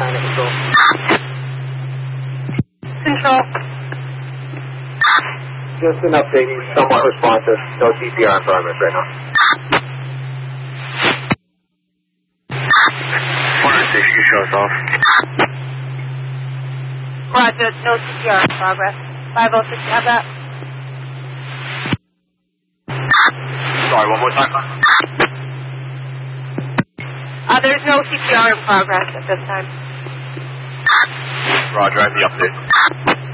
China Control. Control. Just an update. Somewhat responsive. No CPR in progress right now. Station show us off. Roger, no CPR in progress. 506, have that? Sorry, one more time. There's no CPR in progress at this time. Roger, I have the update.